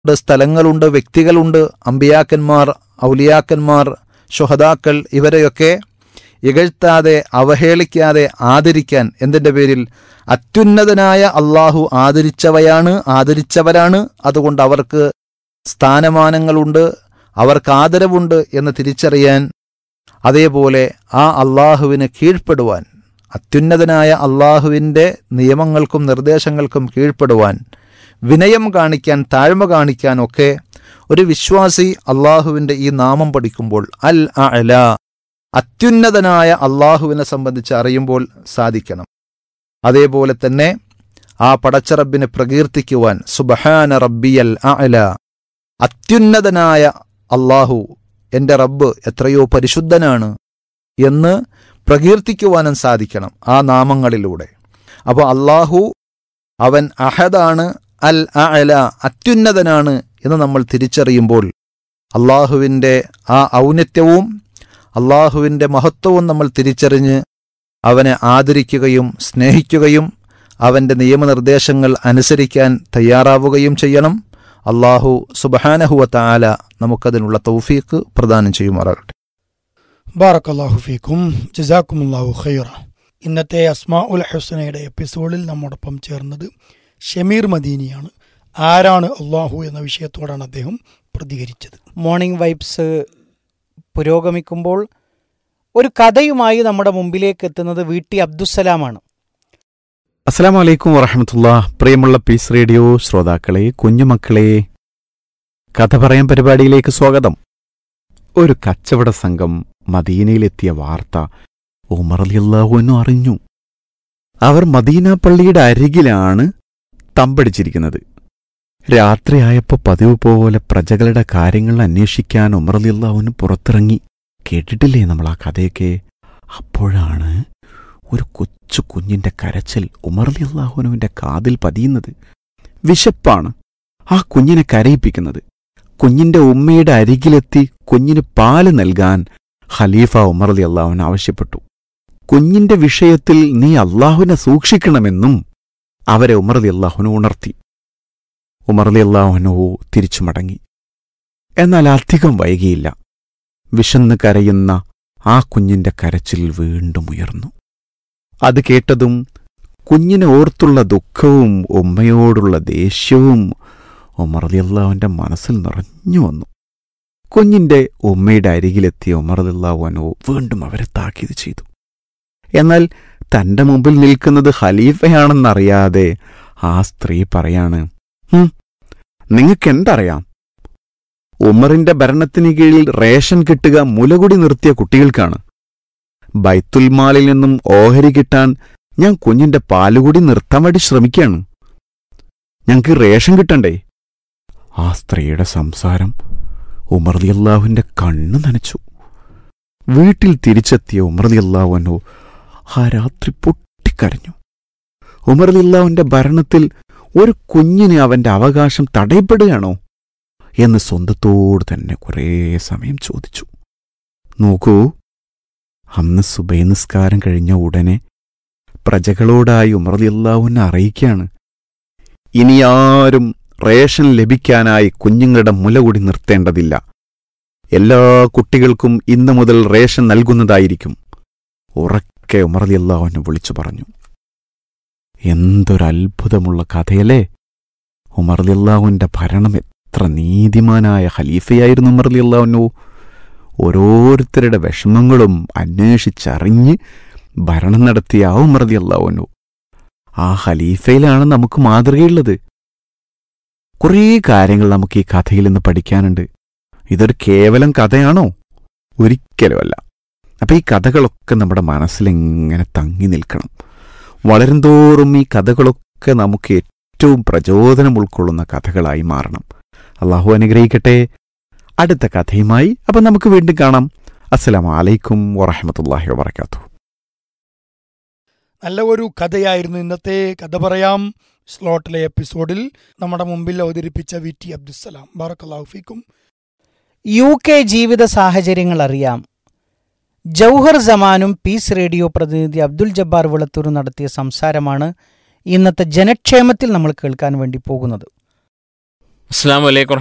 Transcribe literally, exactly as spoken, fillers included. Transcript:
സ്ഥലങ്ങളുണ്ട്, വ്യക്തികളുണ്ട്, അമ്പിയാക്കന്മാർ, ഔലിയാക്കന്മാർ, ശുഹദാക്കൾ, ഇവരെയൊക്കെ ഇകഴ്ത്താതെ അവഹേളിക്കാതെ ആദരിക്കാൻ എന്തിൻ്റെ പേരിൽ? അത്യുന്നതനായ അള്ളാഹു ആദരിച്ചവയാണ് ആദരിച്ചവരാണ് അതുകൊണ്ട് അവർക്ക് സ്ഥാനമാനങ്ങളുണ്ട്, അവർക്ക് ആദരവുണ്ട് എന്ന് തിരിച്ചറിയാൻ, അതേപോലെ ആ അള്ളാഹുവിന് കീഴ്പ്പെടുവാൻ, അത്യുന്നതനായ അള്ളാഹുവിൻ്റെ നിയമങ്ങൾക്കും നിർദ്ദേശങ്ങൾക്കും കീഴ്പ്പെടുവാൻ, വിനയം കാണിക്കാൻ, താഴ്മ കാണിക്കാനൊക്കെ ഒരു വിശ്വാസി അള്ളാഹുവിൻ്റെ ഈ നാമം പഠിക്കുമ്പോൾ, അൽ അഅല, അത്യുന്നതനായ അള്ളാഹുവിനെ സംബന്ധിച്ച് അറിയുമ്പോൾ സാധിക്കണം. അതേപോലെ തന്നെ ആ പടച്ചറബിനെ പ്രകീർത്തിക്കുവാൻ, സുബ്ഹാന റബ്ബിയൽ അഅല, അത്യുന്നതനായ അള്ളാഹു എൻ്റെ റബ്ബ് എത്രയോ പരിശുദ്ധനാണ് എന്ന് പ്രകീർത്തിക്കുവാനും സാധിക്കണം ആ നാമങ്ങളിലൂടെ. അപ്പോൾ അള്ളാഹു അവൻ അഹദാണ്, അൽ അഅല, അത്യുന്നതനാണ് എന്ന് നമ്മൾ തിരിച്ചറിയുമ്പോൾ അള്ളാഹുവിൻ്റെ ആ ഔന്നത്യവും അള്ളാഹുവിൻ്റെ മഹത്വവും നമ്മൾ തിരിച്ചറിഞ്ഞ് അവനെ ആദരിക്കുകയും സ്നേഹിക്കുകയും അവൻ്റെ നിയമനിർദ്ദേശങ്ങൾ അനുസരിക്കാൻ തയ്യാറാവുകയും ചെയ്യണം. അള്ളാഹു സുബ്ഹാനഹു വ തആല നമുക്കതിനുള്ള തൗഫീഖ് പ്രദാനം ചെയ്യുമാറാകട്ടെ. ബാറക്കല്ലാഹു ഫീക്കും, ജസാക്കുമുല്ലാഹു ഖൈറ. ഇന്നത്തെ അസ്മാഉൽ ഹുസ്നയുടെ എപ്പിസോഡിൽ നമ്മോടൊപ്പം ചേർന്നത് ഷമീർ മദീനിയാണ്. ആരാണ് അള്ളാഹു എന്ന വിഷയത്തോടാണ് അദ്ദേഹം പ്രതികരിച്ചത്. മോർണിംഗ് വൈബ്സ് പുരോഗമിക്കുമ്പോൾ ഒരു കഥയുമായി നമ്മുടെ മുമ്പിലേക്ക് എത്തുന്നത് വി ടി അബ്ദുസ്സലാമാണ്. അസ്സലാമു അലൈക്കും വറഹ്മത്തുള്ളാഹി. പ്രിയമുള്ള പീസ് റേഡിയോ ശ്രോതാക്കളെ, കുഞ്ഞുമക്കളെ, കഥ പറയാൻ പരിപാടിയിലേക്ക് സ്വാഗതം. ഒരു കച്ചവട സംഘം മദീനയിലെത്തിയ വാർത്ത ഉമർ റളിയല്ലാഹു അൻഹു അറിഞ്ഞു. അവർ മദീന പള്ളിയുടെ അരികിലാണ് തമ്പടിച്ചിരിക്കുന്നത്. രാത്രിയായപ്പോൾ പതിവ് പോലെ പ്രജകളുടെ കാര്യങ്ങൾ അന്വേഷിക്കാൻ ഉമർ റളിയല്ലാഹു അൻഹു പുറത്തിറങ്ങി. കേട്ടിട്ടില്ലേ നമ്മൾ ആ കഥയൊക്കെ? അപ്പോഴാണ് ഒരു കൊച്ചു കുഞ്ഞിന്റെ കരച്ചിൽ ഉമർ റളിയല്ലാഹു അൻഹുവിന്റെ കാതിൽ പതിയുന്നത്. വിശപ്പാണ് ആ കുഞ്ഞിനെ കരയിപ്പിക്കുന്നത്. കുഞ്ഞിന്റെ ഉമ്മയുടെ അരികിലെത്തി കുഞ്ഞിന് പാല് നൽകാൻ ഖലീഫ ഉമർ റളിയല്ലാഹു അൻഹു ആവശ്യപ്പെട്ടു. കുഞ്ഞിന്റെ വിഷയത്തിൽ നീ അള്ളാഹുവിനെ സൂക്ഷിക്കണമെന്നും അവരെ ഉമർ റളിയല്ലാഹു അൻഹു ഉണർത്തി. ഉമർ റളിയല്ലാഹു അൻഹു തിരിച്ചു മടങ്ങി. എന്നാൽ അധികം വൈകിയില്ല. വിശന്ന് കരയുന്ന ആ കുഞ്ഞിന്റെ കരച്ചിൽ വീണ്ടും ഉയർന്നു. അത് കേട്ടതും കുഞ്ഞിനെ ഓർത്തുള്ള ദുഃഖവും ഉമ്മയോടുള്ള ദേഷ്യവും ഉമർ റളിയല്ലാഹുവിന്റെ മനസ്സിൽ നിറഞ്ഞു വന്നു. കുഞ്ഞിന്റെ ഉമ്മയുടെ അരികിലെത്തിയ ഉമർ റളിയല്ലാഹു അൻഹു വീണ്ടും അവരെ താക്കീത് ചെയ്തു. എന്നാൽ തന്റെ മുമ്പിൽ നിൽക്കുന്നത് ഖലീഫയാണെന്നറിയാതെ ആ സ്ത്രീ പറയാണ്, ഹും നിങ്ങൾക്കെന്തറിയാം? ഉമറിന്റെ ഭരണത്തിന് കീഴിൽ റേഷൻ കിട്ടുക മുലകുടി നിർത്തിയ കുട്ടികൾക്കാണ്. ബൈത്തുൽമാലിൽ നിന്നും ഓഹരി കിട്ടാൻ ഞാൻ കുഞ്ഞിന്റെ പാലുകൂടി നിർത്താൻ വേണ്ടി ശ്രമിക്കുകയാണ്. ഞങ്ങൾക്ക് റേഷൻ കിട്ടണ്ടേ? ആ സ്ത്രീയുടെ സംസാരം ഉമർ റളിയല്ലാഹുവിന്റെ കണ്ണു നനച്ചു. വീട്ടിൽ തിരിച്ചെത്തിയ ഉമർ റളിയല്ലാഹു അൻഹു ആ രാത്രി പൊട്ടിക്കരഞ്ഞു. ഉമർ റളിയല്ലാഹുവിന്റെ ഭരണത്തിൽ ഒരു കുഞ്ഞിന് അവന്റെ അവകാശം തടയപ്പെടുകയാണോ എന്ന് സ്വന്തത്തോട് തന്നെ കുറേ സമയം ചോദിച്ചു. നോക്കൂ, അന്ന് സുബൈ നിസ്കാരം കഴിഞ്ഞ ഉടനെ പ്രജകളോടായി ഉമർ റളിയല്ലാഹു അൻഹു അറിയിക്കുകയാണ്, ഇനിയാരും റേഷൻ ലഭിക്കാനായി കുഞ്ഞുങ്ങളുടെ മുലകൂടി നിർത്തേണ്ടതില്ല. എല്ലാ കുട്ടികൾക്കും ഇന്നു മുതൽ റേഷൻ നൽകുന്നതായിരിക്കും. ഉറക്കെ ഉമർ റളിയല്ലാഹു അൻഹു വിളിച്ചു പറഞ്ഞു. എന്തൊരത്ഭുതമുള്ള കഥയല്ലേ! ഉമർ റളിയല്ലാഹുവിന്റെ ഭരണം എത്ര നീതിമാനായ ഖലീഫയായിരുന്നു ഉമർ റളിയല്ലാഹു അൻഹു. ഓരോരുത്തരുടെ വിഷമങ്ങളും അന്വേഷിച്ചറിഞ്ഞ് ഭരണം നടത്തിയ ആ ഉമർ റളിയല്ലാഹു അൻഹു, ആ ഖലീഫയിലാണ് നമുക്ക് മാതൃകയുള്ളത്. കുറേ കാര്യങ്ങൾ നമുക്ക് ഈ കഥയിൽ നിന്ന് പഠിക്കാനുണ്ട്. ഇതൊരു കേവലം കഥയാണോ? ഒരിക്കലുമല്ല. അപ്പം ഈ കഥകളൊക്കെ നമ്മുടെ മനസ്സിലെങ്ങനെ തങ്ങി നിൽക്കണം. വളരുംതോറും ഈ കഥകളൊക്കെ നമുക്ക് ഏറ്റവും പ്രചോദനം ഉൾക്കൊള്ളുന്ന കഥകളായി മാറണം. അള്ളാഹു അനുഗ്രഹിക്കട്ടെ. അടുത്ത കഥയുമായി അപ്പം നമുക്ക് വീണ്ടും കാണാം. അസ്സലാമു അലൈക്കും വറഹ്മത്തുള്ളാഹി വബറകാതുഹു. നല്ല ഒരു കഥയായിരുന്നു ഇന്നത്തെ കഥ പറയാം സ്ലോട്ടിലെ എപ്പിസോഡിൽ നമ്മുടെ മുമ്പിൽ അവതരിപ്പിച്ച വി ടി അബ്ദുസ്സലാം. ബാറക്കല്ലാഹു ഫീക്കും. യു കെ ജീവിത സാഹചര്യങ്ങൾ അറിയാം. ജൗഹർ സമാനും പീസ് റേഡിയോ പ്രതിനിധി അബ്ദുൽ ജബ്ബാർ വിളത്തൂർ നടത്തിയ സംസാരമാണ് ഇന്നത്തെ ജനക്ഷേമത്തിൽ നമ്മൾ കേൾക്കാൻ വേണ്ടി പോകുന്നത്. അസ്സലാമു അലൈക്കും